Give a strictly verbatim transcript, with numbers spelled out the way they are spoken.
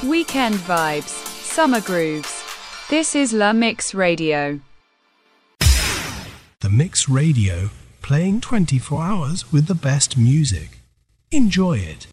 Weekend vibes, summer grooves. This is La Mix Radio. The Mix Radio, playing twenty-four hours with the best music. Enjoy it.